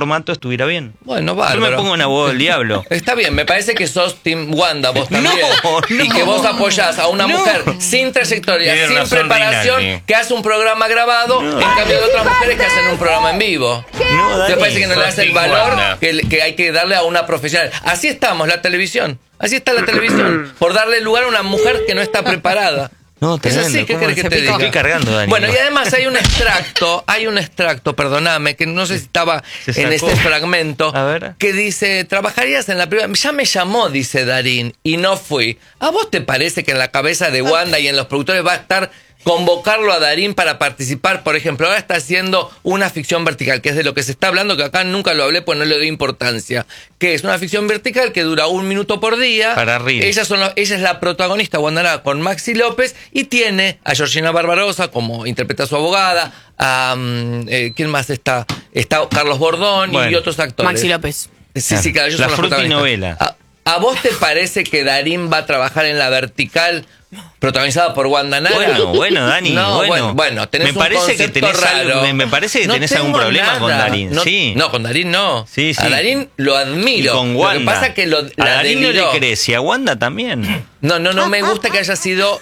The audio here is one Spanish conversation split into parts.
formato estuviera bien. Bueno, bárbaro. Yo me pongo en abogado del diablo. Está bien, me parece que sos Team Wanda vos también. Y que vos apoyás a una mujer sin trayectoria, Tiene sin razón, preparación, Rinaldi. que hace un programa grabado, en cambio de otras mujeres que hacen un programa en vivo. No, Dani, ¿Te parece que no le sos hace el Team valor Wanda. que hay que darle a una profesional? Así estamos, la televisión. Así está la televisión. Por darle lugar a una mujer que no está preparada. No, Es tremendo. así, ¿qué ¿Cómo querés que se te pica? diga? Estoy cargando, Dani. Bueno, y además hay un extracto, perdóname, que no sé si estaba Se en sacó. este fragmento, A ver. que dice, ¿trabajarías en la primera? Ya me llamó, dice Darín, y no fui. ¿A vos te parece que en la cabeza de Wanda y en los productores va a estar convocarlo a Darín para participar? Por ejemplo, ahora está haciendo una ficción vertical, que es de lo que se está hablando, que acá nunca lo hablé, pues no le doy importancia, que es una ficción vertical que dura 1 minuto por día. Para reír. Ella es la protagonista, Wanda Nara, con Maxi López, y tiene a Georgina Barbarosa, como interpreta a su abogada, a ¿quién más está? Está Carlos Bordón y Bueno, otros actores. Maxi López. Sí, claro, ellos La son los frutinovela. protagonistas. ¿A vos te parece que Darín va a trabajar en la vertical protagonizada por Wanda Nara? Bueno, Dani, No, bueno, tenés me parece que un concepto tenés raro. me parece que No tenés algún tengo problema nada. con Darín. No, Sí. no, con Darín no. Sí, sí. A Darín lo admiro. Y con Lo Wanda. que pasa es que a la Darín no deliró. le crees, y a Wanda también. No me gusta que haya sido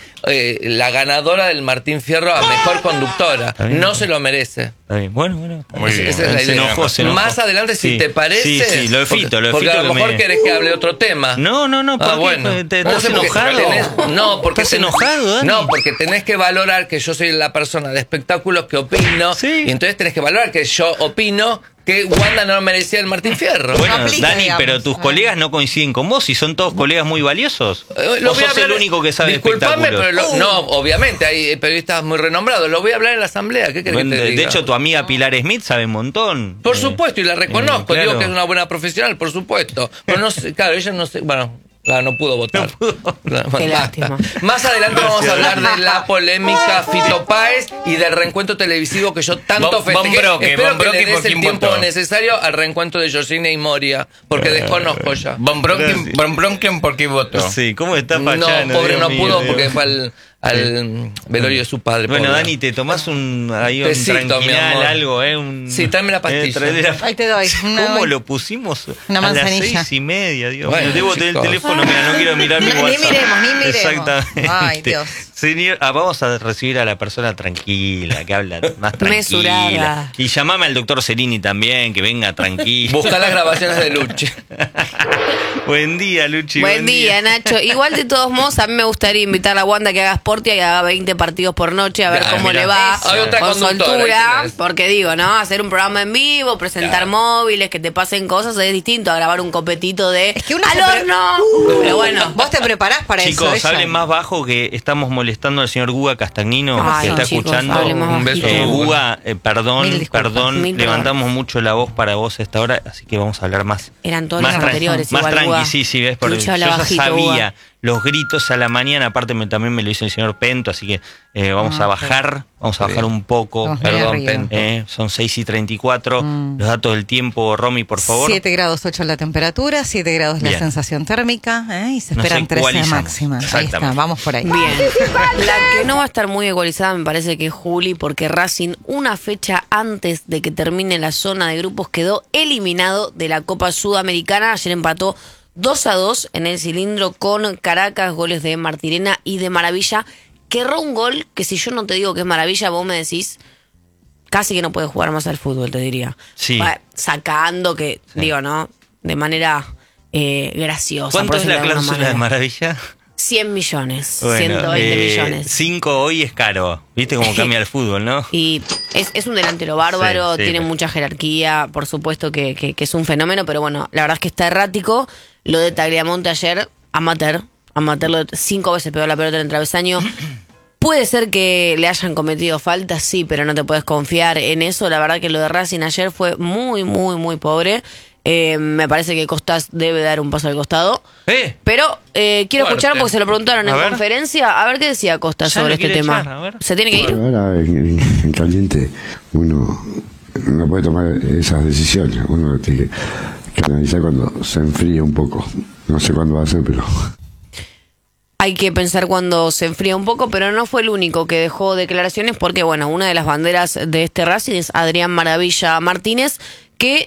la ganadora del Martín Fierro a mejor conductora. bien. No se lo merece. Está bien. Bueno. Muy bien. Esa es la Se idea. enojó, se enojó. Más adelante, si Sí. te parece. Sí, lo de Fito, porque a lo que mejor me- querés que hable de otro tema. No, ¿por qué? Bueno. ¿Estás sé, porque enojado? no, porque ¿Estás enojado, Dani? No, porque tenés que valorar que yo soy la persona de espectáculos que opino. Sí. Y entonces tenés que valorar que yo opino que Wanda no merecía el Martín Fierro. Bueno, aplica, Dani, digamos. pero tus colegas no coinciden con vos y son todos colegas muy valiosos. Lo ¿O voy a sos el hablar- único que sabe de Disculpame, espectáculos? pero no, obviamente hay periodistas muy renombrados. Lo voy a hablar en la asamblea. ¿Qué querés Bueno, que te diga? de hecho, tu amiga Pilar Smith sabe un montón. Por supuesto, y la reconozco. claro. Digo que es una buena profesional, por supuesto. Pero no sé, claro, ella no sé. Bueno, claro, no pudo votar. Bueno, Qué basta. lástima. Más adelante vamos a hablar de la polémica Fito Páez y del reencuentro televisivo que yo tanto Von festejé. Broque, Espero Von que Broque, le des ¿por el quién tiempo votó? necesario al reencuentro de Georgina y Moria, porque desconozco ya. Von Bronken, ¿por qué votó? Sí, ¿cómo está No, Pachano? pobre, Dios no mío, pudo Dios. porque fue al velorio de su padre. Bueno, pobre. Dani, te tomás un Tecito, mi tranquilal, amor. algo, Sí, tráeme la pastilla. trae la Ahí te doy. ¿Cómo lo pusimos Una a las manzanilla. 6:30? Dios Bueno, mío, debo tener el chicos. teléfono, mira, no quiero mirar mi Ni WhatsApp. miremos, ni miremos. Exactamente. Ay, Dios. Señor, vamos a recibir a la persona tranquila, que habla más tranquila. Mesurada. Y llamame al doctor Cerini también, que venga tranquilo. Busca las grabaciones de Luchi. Buen día, Luchi. Buen día, Nacho. Igual de todos modos, a mí me gustaría invitar a Wanda que haga Sportia y haga 20 partidos por noche, a ver Ah, cómo mira. le va Hay otra con conductora, soltura. ahí tenés. Porque digo, ¿no? Hacer un programa en vivo, presentar móviles, que te pasen cosas, es distinto a grabar un copetito de Es que uno ¡al se pre- horno! Pero bueno. Vos te preparás para Chicos, eso. hablen más bajo que estamos molestando al señor Guga Castagnino, Ay, que está chicos, escuchando. hablen más Un beso. bajito. Guga, Mil disculpas. Mil levantamos perdones. mucho la voz para vos a esta hora, así que vamos a hablar más. Eran todos más los tran- anteriores, Más igual, tranqui, Guga. sí, ves, porque Lucha, yo habla ya bajito, sabía Guga. los gritos a la mañana, aparte también me lo hizo el señor Pento, así que vamos a bajar un poco. Vamos muy Perdón, arriba. Pento. Son 6:34. Los datos del tiempo, Romy, por favor. 7 grados 8 la temperatura, 7 grados la Bien. sensación térmica, y se Nos esperan 13 ecualizamos. máximas. Ahí está, Exactamente. vamos por ahí. Bien. La que no va a estar muy ecualizada me parece que es Juli, porque Racing, una fecha antes de que termine la zona de grupos, quedó eliminado de la Copa Sudamericana. Ayer empató 2-2 en el cilindro con Caracas, goles de Martirena y de Maravilla. Que erró un gol que, si yo no te digo que es Maravilla, vos me decís casi que no puede jugar más al fútbol, te diría. Sí. Sacando que, digo, ¿no? De manera graciosa. ¿Cuánto por es la decirlo alguna cláusula de manera. Maravilla? 100 millones, Bueno, 120 millones. 5 hoy es caro. ¿Viste cómo cambia el fútbol, no? Y es un delantero bárbaro, Sí, sí, tiene pero- mucha jerarquía, por supuesto que es un fenómeno, pero bueno, la verdad es que está errático. Lo de Tagliamonte ayer, amateur, 5 veces pegó la pelota en el travesaño. Puede ser que le hayan cometido faltas, sí, pero no te puedes confiar en eso. La verdad que lo de Racing ayer fue muy, muy, muy pobre. Me parece que Costas debe dar un paso al costado. Pero quiero Fuerte. escuchar porque se lo preguntaron A en ver. conferencia. A ver qué decía Costas Ya sobre lo este quiere tema. echar, a ver. ¿Se tiene que ir? Ahora en caliente uno no puede tomar esas decisiones, uno tiene que analizar cuando se enfríe un poco. No sé cuándo va a ser, pero Hay que pensar cuando se enfría un poco, pero no fue el único que dejó declaraciones porque, bueno, una de las banderas de este Racing es Adrián Maravilla Martínez, que